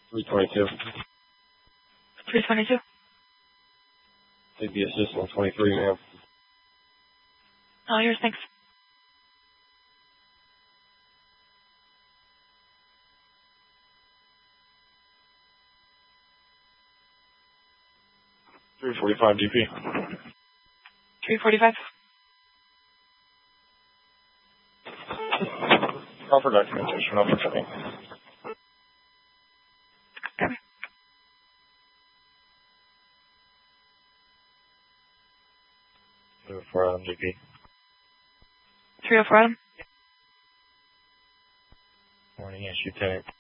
322. 322. Take the assist on 23, ma'am. All yours, thanks. $345 DP. 345. Proper documentation, offer checking. Okay. 304 Adam DP. 304 Adam. Morning, yes, Lieutenant.